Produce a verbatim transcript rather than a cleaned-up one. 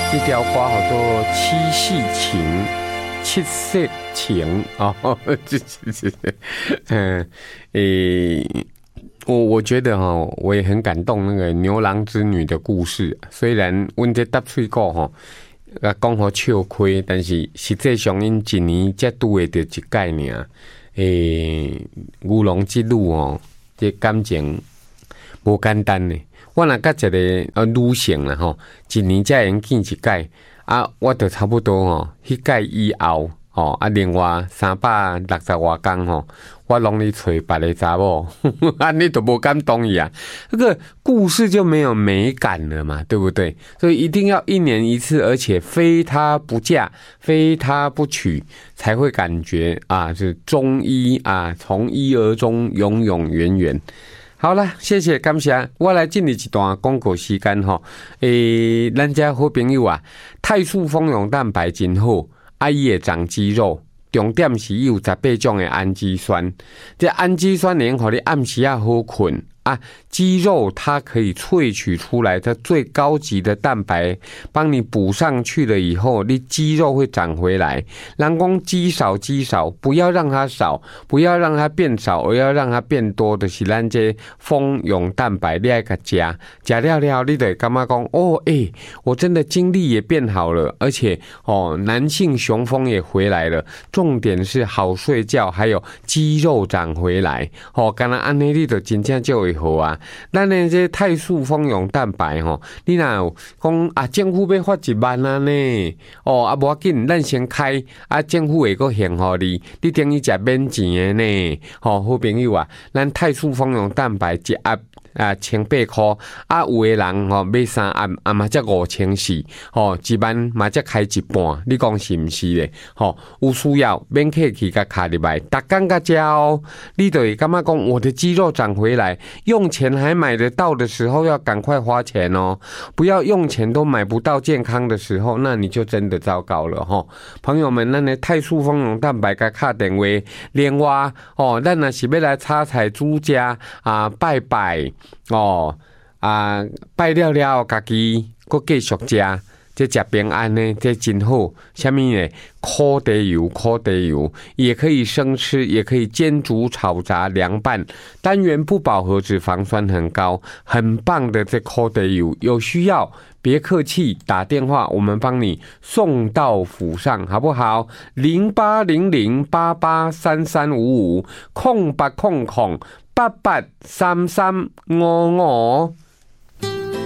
这条歌叫做《七夕情》，七夕情哦，这这这，嗯，诶，我我觉得哈，我也很感动那个牛郎织女的故事。虽然阮这搭水果哈，啊讲好笑亏，但是实际上因一年才拄会到一概念。诶，牛郎织女哦，这感情无简单呢。我若甲一个呃女性啦吼，一年才会见一届啊，我就差不多吼，迄届以后吼啊，另外三百六十外天吼，我拢咧找别个查某，安尼都无敢同意啊。这个故事就没有美感了嘛，对不对？所以一定要一年一次，而且非他不嫁，非他不娶，才会感觉啊，是忠一啊，从一而终，永永远远。好了，谢谢感谢，我来进入一段广告时间吼。诶，咱家好朋友啊，泰树蜂蛹蛋白真好，啊伊会长肌肉，重点是有十八种的氨基酸，这氨基酸能让你暗时啊好困。啊，肌肉它可以萃取出来它最高级的蛋白，帮你补上去了以后，你肌肉会长回来。人讲肌少肌少，不要让它少，不要让它变少，而要让它变多的是咱这蜂蛹蛋白，你爱个加加了了，你得干嘛讲哦？哎、欸，我真的精力也变好了，而且哦，男性雄风也回来了。重点是好睡觉，还有肌肉长回来。哦，刚刚安内你就真正就会。好啊，咱的这泰树蜂蛹蛋白吼，你若有讲啊，政府要发一万啊呢，哦啊无要紧，咱先开啊，政府会个现互你，你等于食免钱的呢，吼、哦，好朋友啊，咱泰树蜂蛹蛋白一盒啊千八块，啊有的人吼、哦、买三盒啊嘛才五千四，吼、哦、一万嘛才开一半，你讲是毋是咧？吼、哦、有需要免客气甲卡入来，逐工甲食哦，你就会感觉讲我的肌肉长回来。用钱还买得到的时候，要赶快花钱哦！不要用钱都买不到健康的时候，那你就真的糟糕了哈、哦！朋友们，咱的泰树蜂蛹蛋白甲卡电话，另外哦，咱若是要来插菜煮食啊，拜拜哦啊，拜了了，家己搁继续食。这吃平安呢，这真好。下面呢，烤地油，烤地油也可以生吃，也可以煎煮、炒炸、凉拌。单元不饱和脂肪酸很高，很棒的这烤地油。有需要别客气，打电话我们帮你送到府上，好不好？零八零零八八三三五五空八空空八八三三五五。